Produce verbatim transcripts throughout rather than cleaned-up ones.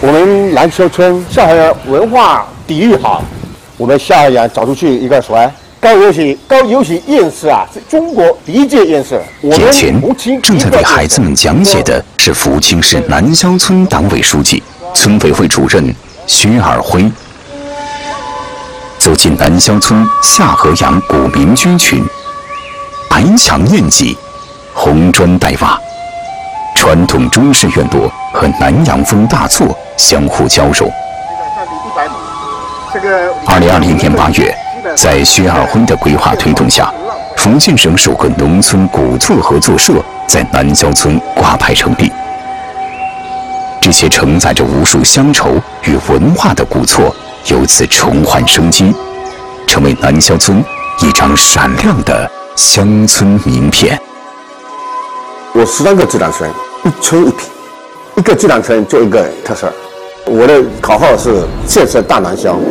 我们南丘村夏海洋文化底蕴好，我们夏海洋找出去一个说，高邮喜高邮喜院士啊，是中国第一届院士。 眼前正在为孩子们讲解的是福清市南萧村党委书记、村委会主任薛尔辉。走进南萧村夏河阳古民居群，白墙燕脊，红砖黛瓦，传统中式院落和南洋风大厝相互交融。二零二零年八月，在薛尔辉的规划推动下，福建省首个农村古厝合作社在南萧村挂牌成立。这些承载着无数乡愁与文化的古厝由此重焕生机，成为南萧村一张闪亮的乡村名片。 我十三个自然村，一村一品，一个自然村就一个特色。我的口号是建设大南萧。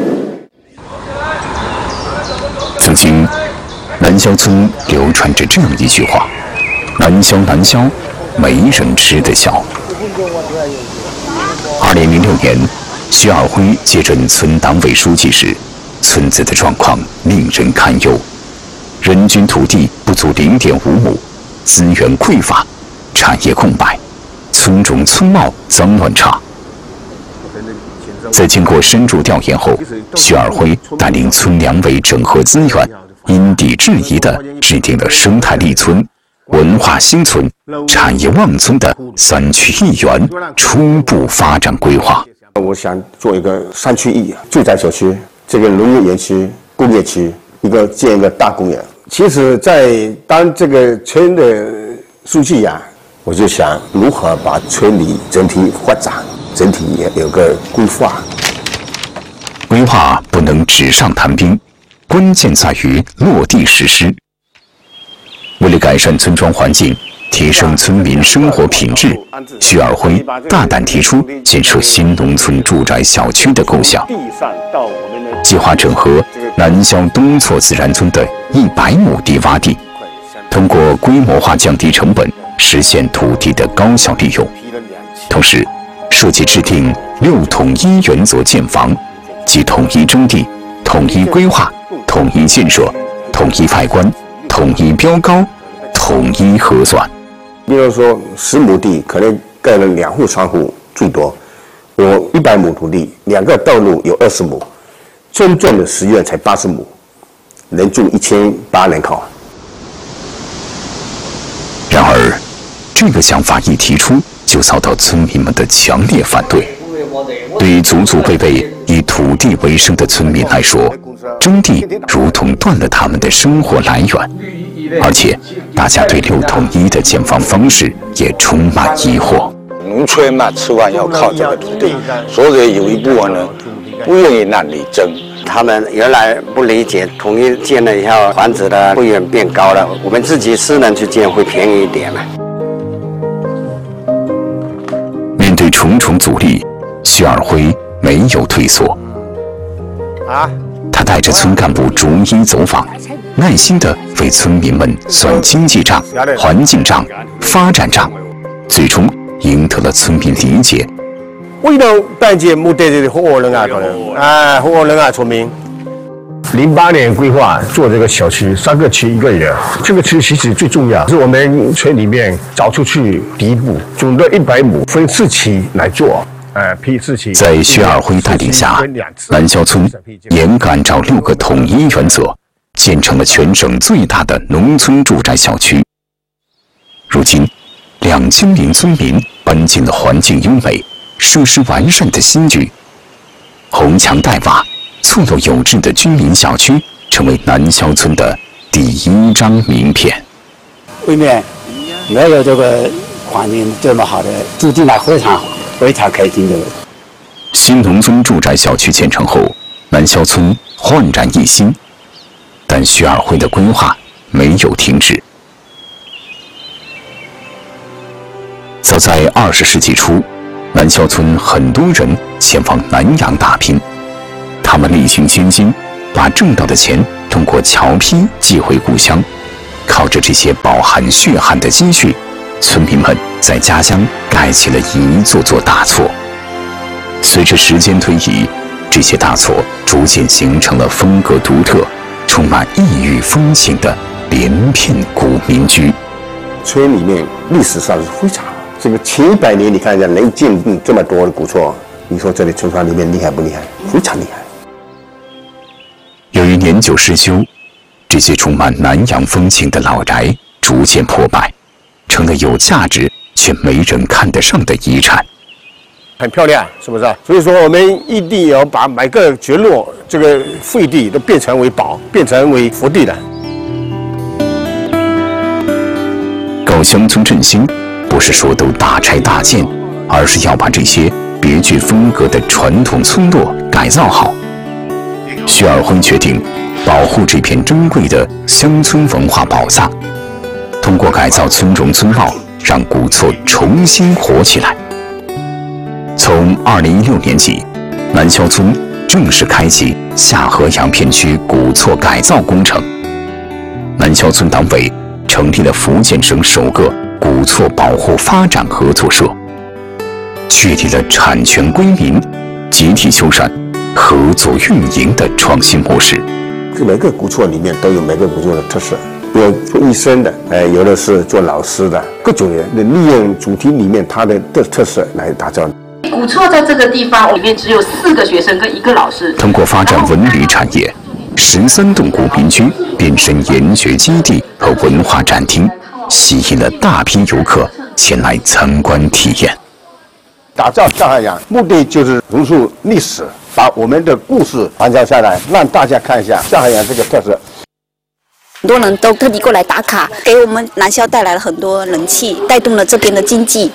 曾经，南萧村流传着这样一句话：“南萧南萧，没人吃得消。”二零零六年，薛尔辉接任村党委书记时，村子的状况令人堪忧，人均土地不足零点五亩，资源匮乏，产业空白，村中村貌脏乱差。在经过深入调研后，薛尔辉带领村两委整合资源，因地制宜地制定了生态立村、文化新村、产业旺村的三区一园初步发展规划。 我想做一个三区一住宅小区，这个农业园区、工业区，一个建一个大公园。其实，在当这个村的书记呀、啊，我就想如何把村里整体发展。整体也有个规划， 规划不能纸上谈兵，关键在于落地实施。为了改善村庄环境，提升村民生活品质，薛尔辉大胆提出建设新农村住宅小区的构想，计划整合南萧东措自然村的一百亩地洼地，通过规模化降低成本，实现土地的高效利用，同时设计制定六统一原则建房，即统一征地、统一规划、统一建设、统一外观、统一标高、统一核算。 比如说十亩地可能盖了两户三户最多，我一百亩土地，两个道路有二十亩，真正的实院才八十亩，能住一千八人口。 然而，这个想法一提出，就遭到村民们的强烈反对。对于祖祖辈辈以土地为生的村民来说，征地如同断了他们的生活来源，而且大家对六统一的建房方式也充满疑惑。 农村嘛，吃饭要靠这个土地，所以有一部分人不愿意让你征。 他们原来不理解，统一建了以后，房子的费用变高了，我们自己私人去建会便宜一点嘛。 面对重重阻力，薛尔辉没有退缩。 啊， 他带着村干部逐一走访，耐心地为村民们算经济账、环境账、发展账，最终赢得了村民理解。 为了办件目的的合伙人啊，可能啊，合伙人啊，村民。零八年规划做这个小区，三个区一个园。这个区其实最重要是我们村里面找出去第一步，总的一百亩分四期来做。呃，批四期。 在薛尔辉带领下，南萧村严格按照六个统一原则，建成了全省最大的农村住宅小区。如今，两千名村民搬进了环境优美、设施完善的新居，红墙黛瓦、错落有致的居民小区成为南萧村的第一张名片。 外面没有这个环境这么好的，住进来非常非常开心的。 新农村住宅小区建成后，南萧村焕然一新，但薛尔辉的规划没有停止。早在二十世纪初，南萧村很多人前往南洋打拼，他们历尽艰辛，把挣到的钱通过侨批寄回故乡。靠着这些饱含血汗的积蓄，村民们在家乡盖起了一座座大厝。 随着时间推移，这些大厝逐渐形成了风格独特、充满异域风情的连片古民居。 村里面历史上是非常好，这个前一百年你看一下能建这么多的古厝，你说这里村庄里面厉害不厉害？非常厉害。 由于年久失修，这些充满南洋风情的老宅逐渐破败，成了有价值却没人看得上的遗产。 很漂亮，是不是？所以说，我们一定要把每个角落这个废地都变成为宝，变成为福地的。 搞乡村振兴，不是说都大拆大建，而是要把这些别具风格的传统村落改造好。徐尔辉决定保护这片珍贵的乡村文化宝藏，通过改造村容村貌，让古厝重新活起来。从二零一六年起，南萧村正式开启下河阳片区古厝改造工程。南萧村党委成立了福建省首个古厝保护发展合作社，确立了产权归民、集体修缮、合作运营的创新模式。 每个古厝里面都有每个古厝的特色，有做医生的，呃，有的是做老师的，各种人利用主题里面它的的特色来打造。 古厝在这个地方里面只有四个学生跟一个老师。 通过发展文旅产业，十三栋古民居变身研学基地和文化展厅，吸引了大批游客前来参观体验。 打造下河阳，目的就是重塑历史，把我们的故事传承下来，让大家看一下下河阳这个特色。 很多人都特地过来打卡，给我们南萧带来了很多人气，带动了这边的经济。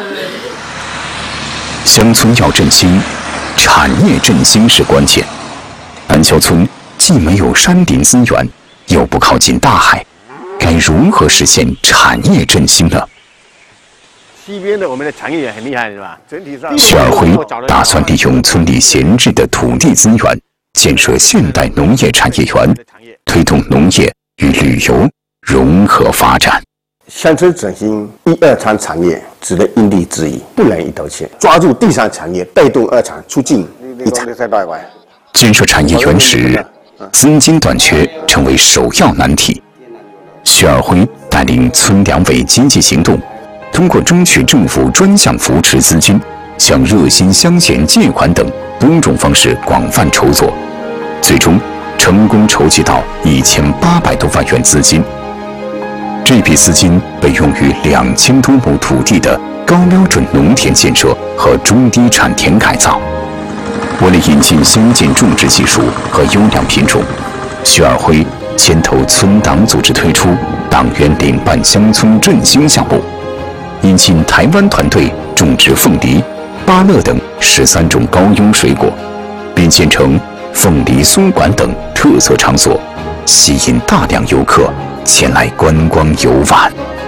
乡村要振兴，产业振兴是关键。南萧村既没有山林资源，又不靠近大海，该如何实现产业振兴呢？ 西边的我们的产业也很厉害，是吧？整体上， 徐尔辉打算利用村里闲置的土地资源，建设现代农业产业园，推动农业与旅游融合发展。 乡村振兴一二产产业只能因地制宜，不能一刀切。抓住地产产业，带动二产，促进一产。 建设产业园时，资金短缺成为首要难题。徐尔辉带领村两委积极行动，通过争取政府专项扶持资金、向热心乡贤借款等多种方式广泛筹措，最终成功筹集到一千八百多万元资金。这笔资金被用于两千多亩土地的高标准农田建设和中低产田改造。为了引进先进种植技术和优良品种，徐尔辉牵头村党组织推出党员领办乡村振兴项目，引进台湾团队种植凤梨、芭乐等十三种高优水果，并建成凤梨酥馆等特色场所，吸引大量游客前来观光游玩。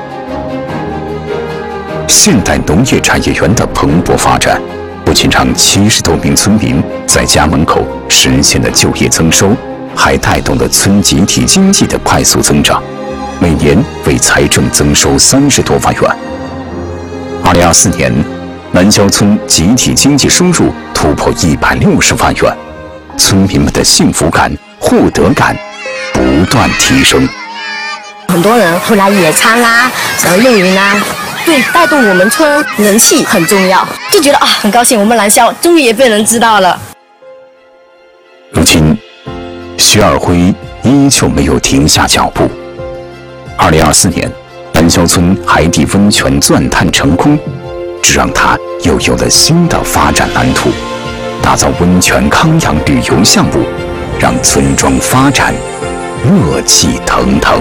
现代农业产业园的蓬勃发展，不仅让七十多名村民在家门口实现了就业增收，还带动了村集体经济的快速增长，每年为财政增收三十多万元。二零二四年，南萧村集体经济收入突破一百六十万元，村民们的幸福感、获得感不断提升。 很多人会来野餐啦，然后露营啦，对，带动我们村人气很重要，就觉得啊很高兴，我们南萧终于也被人知道了。 如今，徐尔辉依旧没有停下脚步。二零二四年，南萧村海底温泉钻探成功，这让他又有了新的发展蓝图，打造温泉康养旅游项目，让村庄发展热气腾腾。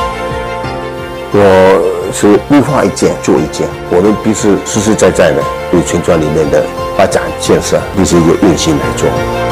我是规划一件做一件，我们必须实实在在的为村庄里面的发展建设，必须有用心来做。